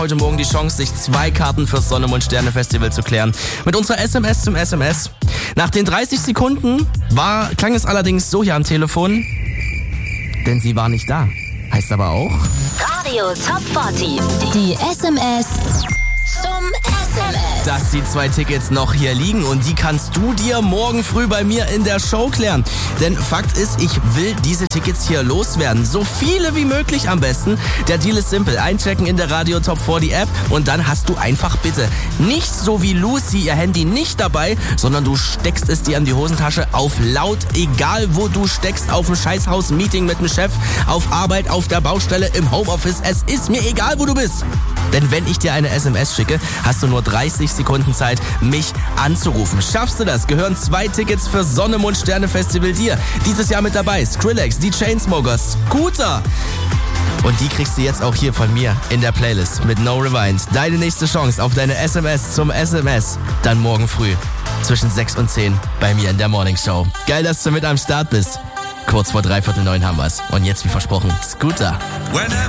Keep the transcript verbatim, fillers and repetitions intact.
Heute Morgen die Chance, sich zwei Karten fürs Sonne- und Sterne-Festival zu klären. Mit unserer S M S zum S M S. Nach den dreißig Sekunden war, klang es allerdings so hier am Telefon, denn sie war nicht da. Heißt aber auch... Radio Top vierzig. Die S M S zum S M S. Dass die zwei Tickets noch hier liegen und die kannst du dir morgen früh bei mir in der Show klären. Denn Fakt ist, ich will diese Tickets hier loswerden. So viele wie möglich am besten. Der Deal ist simpel. Einchecken in der Radio Top vierzig App und dann hast du einfach bitte nicht so wie Lucy ihr Handy nicht dabei, sondern du steckst es dir in die Hosentasche auf laut, egal wo du steckst, auf dem Scheißhaus-Meeting mit dem Chef, auf Arbeit, auf der Baustelle, im Homeoffice. Es ist mir egal, wo du bist. Denn wenn ich dir eine S M S schicke, hast du nur dreißig Sekunden Zeit, mich anzurufen. Schaffst du das? Gehören zwei Tickets für Sonne- und Sterne-Festival dir. Dieses Jahr mit dabei Skrillex, die Chainsmokers, Scooter. Und die kriegst du jetzt auch hier von mir in der Playlist mit No Rewind. Deine nächste Chance auf deine S M S zum S M S. Dann morgen früh zwischen sechs und zehn bei mir in der Morning Show. Geil, dass du mit am Start bist. Kurz vor dreiviertel neun haben wir's. Und jetzt wie versprochen, Scooter.